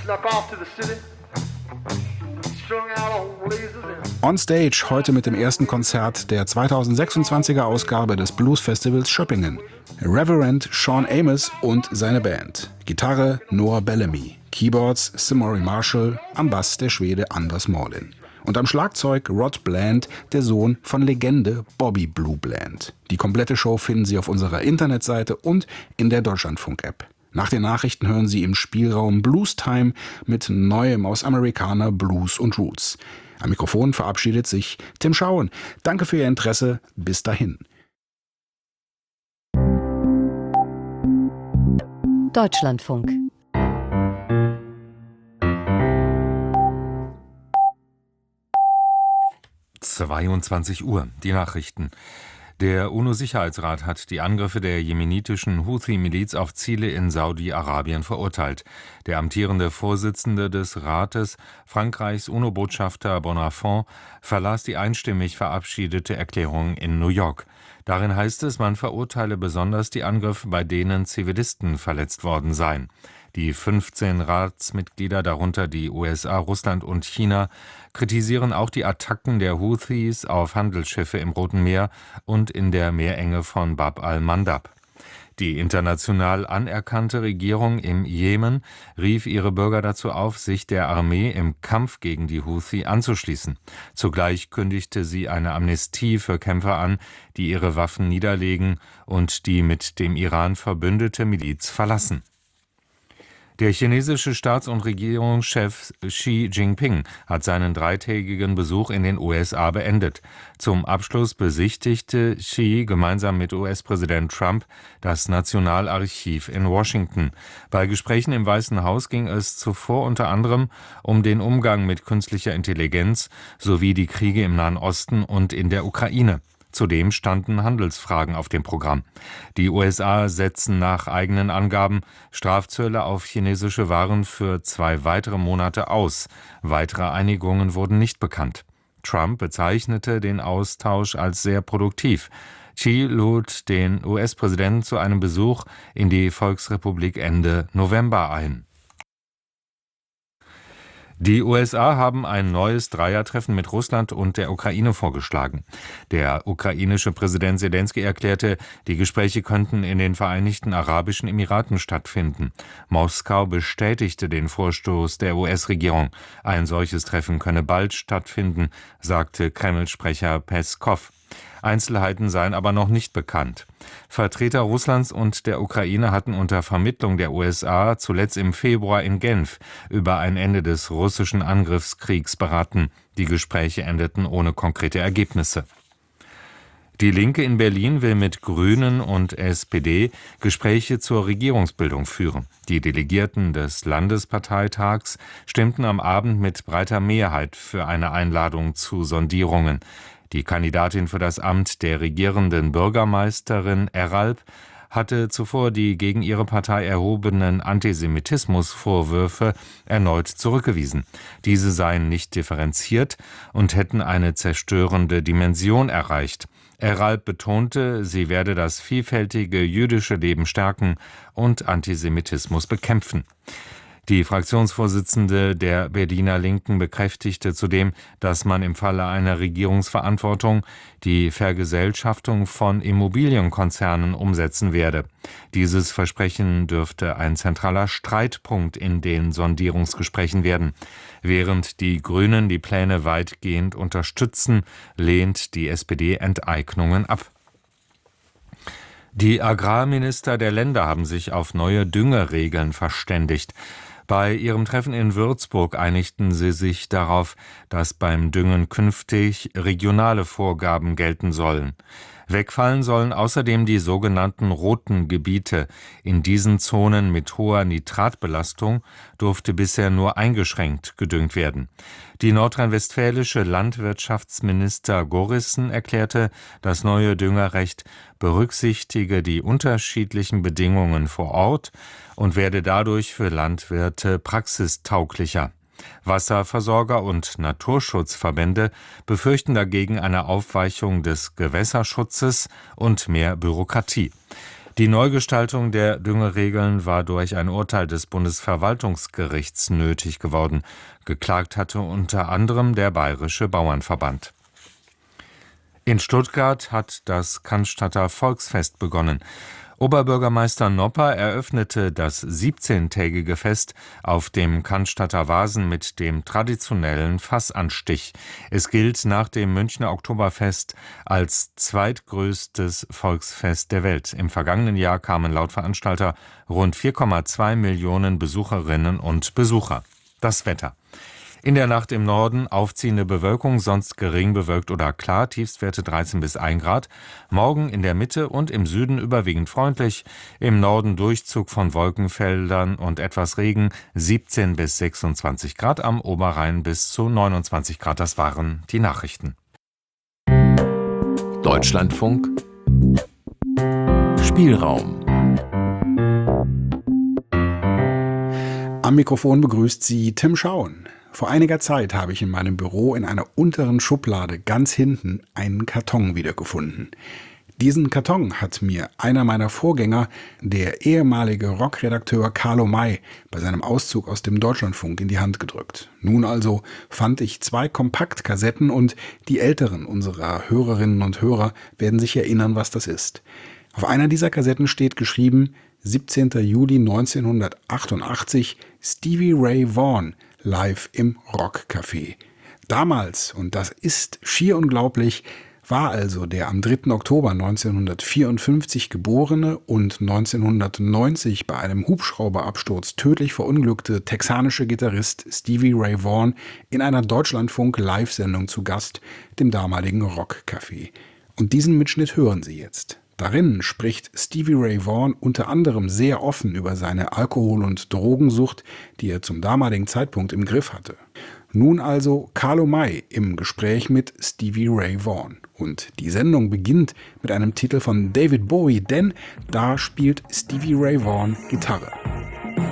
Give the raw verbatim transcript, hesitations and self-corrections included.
On Stage heute mit dem ersten Konzert der zweitausendsechsundzwanziger Ausgabe des Blues Festivals Schöppingen. Reverend Sean Amos und seine Band. Gitarre Noah Bellamy, Keyboards Simori Marshall, am Bass der Schwede Anders Morlin. Und am Schlagzeug Rod Bland, der Sohn von Legende Bobby Blue Bland. Die komplette Show finden Sie auf unserer Internetseite und in der Deutschlandfunk-App. Nach den Nachrichten hören Sie im Spielraum Blues Time mit Neuem aus Amerikaner, Blues und Roots. Am Mikrofon verabschiedet sich Tim Schauen. Danke für Ihr Interesse. Bis dahin. Deutschlandfunk. zweiundzwanzig Uhr, die Nachrichten. Der UNO-Sicherheitsrat hat die Angriffe der jemenitischen Houthi-Miliz auf Ziele in Saudi-Arabien verurteilt. Der amtierende Vorsitzende des Rates, Frankreichs UNO-Botschafter Bonafont, verlas die einstimmig verabschiedete Erklärung in New York. Darin heißt es, man verurteile besonders die Angriffe, bei denen Zivilisten verletzt worden seien. Die fünfzehn Ratsmitglieder, darunter die U S A, Russland und China, kritisieren auch die Attacken der Houthis auf Handelsschiffe im Roten Meer und in der Meerenge von Bab al-Mandab. Die international anerkannte Regierung im Jemen rief ihre Bürger dazu auf, sich der Armee im Kampf gegen die Houthi anzuschließen. Zugleich kündigte sie eine Amnestie für Kämpfer an, die ihre Waffen niederlegen und die mit dem Iran verbündete Miliz verlassen. Der chinesische Staats- und Regierungschef Xi Jinping hat seinen dreitägigen Besuch in den U S A beendet. Zum Abschluss besichtigte Xi gemeinsam mit U S-Präsident Trump das Nationalarchiv in Washington. Bei Gesprächen im Weißen Haus ging es zuvor unter anderem um den Umgang mit künstlicher Intelligenz sowie die Kriege im Nahen Osten und in der Ukraine. Zudem standen Handelsfragen auf dem Programm. Die U S A setzen nach eigenen Angaben Strafzölle auf chinesische Waren für zwei weitere Monate aus. Weitere Einigungen wurden nicht bekannt. Trump bezeichnete den Austausch als sehr produktiv. Xi lud den U S-Präsidenten zu einem Besuch in die Volksrepublik Ende November ein. Die U S A haben ein neues Dreiertreffen mit Russland und der Ukraine vorgeschlagen. Der ukrainische Präsident Selenskyj erklärte, die Gespräche könnten in den Vereinigten Arabischen Emiraten stattfinden. Moskau bestätigte den Vorstoß der U S-Regierung. Ein solches Treffen könne bald stattfinden, sagte Kreml-Sprecher Peskow. Einzelheiten seien aber noch nicht bekannt. Vertreter Russlands und der Ukraine hatten unter Vermittlung der U S A zuletzt im Februar in Genf über ein Ende des russischen Angriffskriegs beraten. Die Gespräche endeten ohne konkrete Ergebnisse. Die Linke in Berlin will mit Grünen und S P D Gespräche zur Regierungsbildung führen. Die Delegierten des Landesparteitags stimmten am Abend mit breiter Mehrheit für eine Einladung zu Sondierungen. Die Kandidatin für das Amt der regierenden Bürgermeisterin Eralp hatte zuvor die gegen ihre Partei erhobenen Antisemitismusvorwürfe erneut zurückgewiesen. Diese seien nicht differenziert und hätten eine zerstörende Dimension erreicht. Eralp betonte, sie werde das vielfältige jüdische Leben stärken und Antisemitismus bekämpfen. Die Fraktionsvorsitzende der Berliner Linken bekräftigte zudem, dass man im Falle einer Regierungsverantwortung die Vergesellschaftung von Immobilienkonzernen umsetzen werde. Dieses Versprechen dürfte ein zentraler Streitpunkt in den Sondierungsgesprächen werden. Während die Grünen die Pläne weitgehend unterstützen, lehnt die S P D Enteignungen ab. Die Agrarminister der Länder haben sich auf neue Düngeregeln verständigt. Bei ihrem Treffen in Würzburg einigten sie sich darauf, dass beim Düngen künftig regionale Vorgaben gelten sollen. Wegfallen sollen außerdem die sogenannten roten Gebiete. In diesen Zonen mit hoher Nitratbelastung durfte bisher nur eingeschränkt gedüngt werden. Die nordrhein-westfälische Landwirtschaftsminister Gorissen erklärte, das neue Düngerrecht berücksichtige die unterschiedlichen Bedingungen vor Ort und werde dadurch für Landwirte praxistauglicher. Wasserversorger und Naturschutzverbände befürchten dagegen eine Aufweichung des Gewässerschutzes und mehr Bürokratie. Die Neugestaltung der Düngeregeln war durch ein Urteil des Bundesverwaltungsgerichts nötig geworden. Geklagt hatte unter anderem der Bayerische Bauernverband. In Stuttgart hat das Cannstatter Volksfest begonnen. Oberbürgermeister Nopper eröffnete das siebzehntägige Fest auf dem Cannstatter Wasen mit dem traditionellen Fassanstich. Es gilt nach dem Münchner Oktoberfest als zweitgrößtes Volksfest der Welt. Im vergangenen Jahr kamen laut Veranstalter rund vier Komma zwei Millionen Besucherinnen und Besucher. Das Wetter. In der Nacht im Norden aufziehende Bewölkung, sonst gering bewölkt oder klar, Tiefstwerte dreizehn bis ein Grad. Morgen in der Mitte und im Süden überwiegend freundlich, im Norden Durchzug von Wolkenfeldern und etwas Regen, siebzehn bis sechsundzwanzig Grad, am Oberrhein bis zu neunundzwanzig Grad. Das waren die Nachrichten. Deutschlandfunk Spielraum. Am Mikrofon begrüßt Sie Tim Schauen. Vor einiger Zeit habe ich in meinem Büro in einer unteren Schublade ganz hinten einen Karton wiedergefunden. Diesen Karton hat mir einer meiner Vorgänger, der ehemalige Rockredakteur Carlo May, bei seinem Auszug aus dem Deutschlandfunk in die Hand gedrückt. Nun also fand ich zwei Kompaktkassetten und die Älteren unserer Hörerinnen und Hörer werden sich erinnern, was das ist. Auf einer dieser Kassetten steht geschrieben siebzehnter Juli neunzehnhundertachtundachtzig, Stevie Ray Vaughan, live im Rockcafé. Damals, und das ist schier unglaublich, war also der am dritten Oktober neunzehnhundertvierundfünfzig geborene und neunzehnhundertneunzig bei einem Hubschrauberabsturz tödlich verunglückte texanische Gitarrist Stevie Ray Vaughan in einer Deutschlandfunk-Live-Sendung zu Gast, dem damaligen Rockcafé. Und diesen Mitschnitt hören Sie jetzt. Darin spricht Stevie Ray Vaughan unter anderem sehr offen über seine Alkohol- und Drogensucht, die er zum damaligen Zeitpunkt im Griff hatte. Nun also Carlo May im Gespräch mit Stevie Ray Vaughan. Und die Sendung beginnt mit einem Titel von David Bowie, denn da spielt Stevie Ray Vaughan Gitarre.